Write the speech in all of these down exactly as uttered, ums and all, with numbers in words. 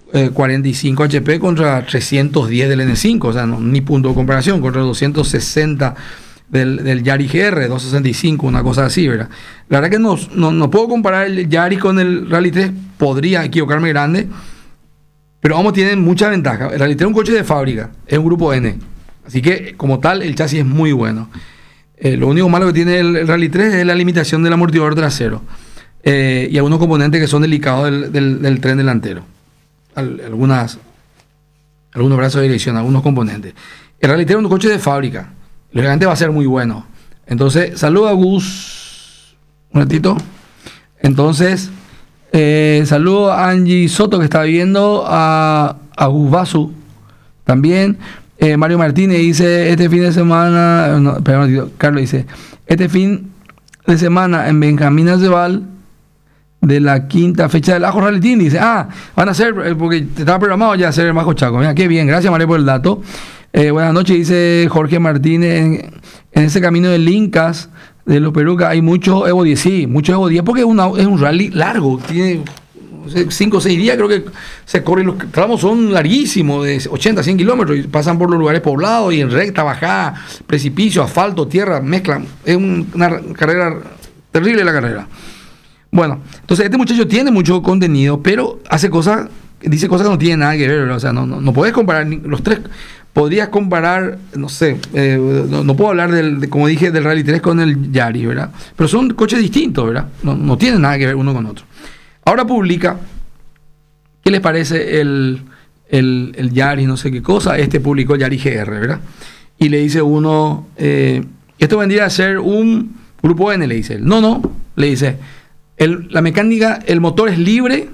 eh, cuarenta y cinco H P contra trescientos diez del N cinco, o sea, no, ni punto de comparación, contra doscientos sesenta del, del Yaris G R, doscientos sesenta y cinco, una cosa así, ¿verdad? La verdad que no, no, no puedo comparar el Yaris con el Rally tres, podría equivocarme grande, pero vamos, tienen mucha ventaja. El Rally tres es un coche de fábrica, es un grupo N, así que como tal el chasis es muy bueno. Eh, lo único malo que tiene el, el Rally tres es la limitación del amortiguador trasero eh, y algunos componentes que son delicados del, del, del tren delantero. Al, algunas, algunos brazos de dirección, algunos componentes. El Rally tres es un coche de fábrica. Lógicamente va a ser muy bueno. Entonces, saluda a Gus. Un ratito. Entonces, eh, saludo a Angie Soto que está viendo, a, a Gus Basu también. Eh, Mario Martínez dice, este fin de semana, no, perdón, Carlos dice, este fin de semana en Benjamín Aceval, de la quinta fecha del Ajo Rally Team, dice, ah, van a hacer, porque te estaba programado ya hacer el Majo Chaco. Mira, qué bien, gracias Mario por el dato. Eh, buenas noches, dice Jorge Martínez, en, en ese camino de Lincas, de los Perucas, hay mucho Evo diez, sí, mucho Evo diez, porque es, una, es un rally largo, tiene cinco o seis días, creo que se corren, los tramos son larguísimos, de ochenta a cien kilómetros, y pasan por los lugares poblados, y en recta, bajada, precipicio, asfalto, tierra, mezclan, es un, una carrera terrible la carrera. Bueno, entonces este muchacho tiene mucho contenido, pero hace cosas, dice cosas que no tienen nada que ver, ¿verdad? O sea, no, no, no puedes comparar los tres. Podrías comparar, no sé, eh, no, no puedo hablar del, de, como dije, del Rally tres con el Yaris, ¿verdad? Pero son coches distintos, ¿verdad? No, no tienen nada que ver uno con otro. Ahora publica, ¿qué les parece el, el, el Yaris, no sé qué cosa? Este publicó Yaris G R, ¿verdad? Y le dice uno, eh, esto vendría a ser un grupo N, le dice él. No, no, le dice, el, la mecánica, el motor es libre,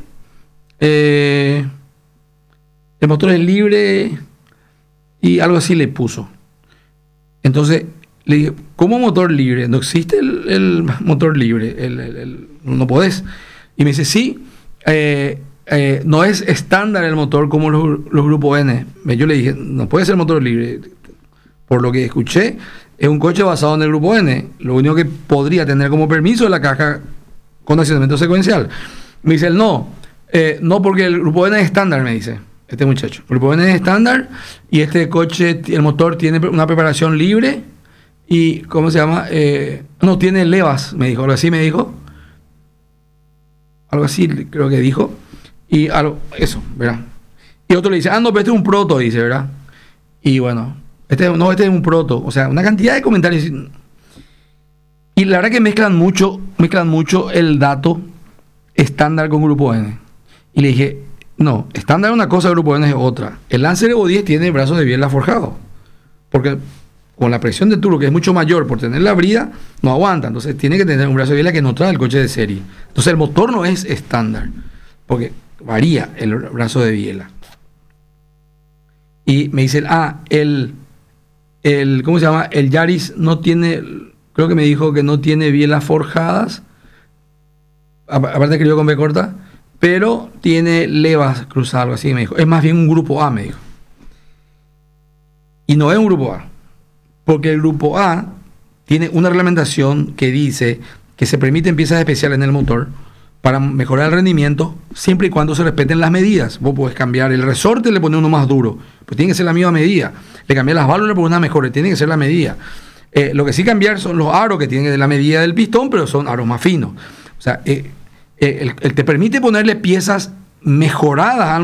eh, el motor es libre y algo así le puso. Entonces le dije, ¿cómo motor libre? No existe el, el motor libre, el, el, el, no podés. Y me dice, sí, eh, eh, no es estándar el motor como los, los grupos N. Yo le dije, no puede ser motor libre. Por lo que escuché, es un coche basado en el grupo N. Lo único que podría tener como permiso es la caja con accionamiento secuencial. Me dice él, no, eh, no porque el grupo N es estándar, me dice este muchacho. El grupo N es estándar y este coche, el motor tiene una preparación libre y, ¿cómo se llama? Eh, no, tiene levas, me dijo, algo así me dijo. Algo así creo que dijo. Y algo, eso, ¿verdad? Y otro le dice, ah, no, pero este es un proto, dice, ¿verdad? Y bueno, este no, este es un proto. O sea, una cantidad de comentarios. Y la verdad que mezclan mucho, mezclan mucho el dato estándar con grupo N. Y le dije, no, estándar es una cosa, grupo N es otra. El Lancer Evo diez tiene brazos de biela forjados. Porque con la presión de turbo, que es mucho mayor por tener la brida, no aguanta. Entonces tiene que tener un brazo de biela que no trae el coche de serie. Entonces el motor no es estándar, porque varía el brazo de biela. Y me dice, ah, el, el, ¿cómo se llama? El Yaris no tiene, creo que me dijo que no tiene bielas forjadas, aparte escribió con B corta, pero tiene levas cruzadas, algo así me dijo. Es más bien un grupo A, me dijo. Y no es un grupo A. Porque el grupo A tiene una reglamentación que dice que se permiten piezas especiales en el motor para mejorar el rendimiento siempre y cuando se respeten las medidas. Vos podés cambiar el resorte, le pones uno más duro, pues tiene que ser la misma medida. Le cambias las válvulas por una mejor, tiene que ser la medida. Eh, lo que sí cambiar son los aros que tienen la medida del pistón, pero son aros más finos. O sea, eh, eh, el, el te permite ponerle piezas mejoradas al